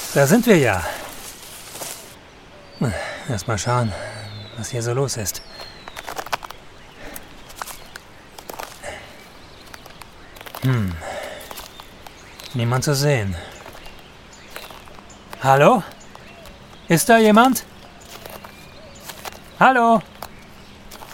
Da sind wir ja. Erst mal schauen, was hier so los ist. Niemand zu sehen. Hallo? Ist da jemand? Hallo?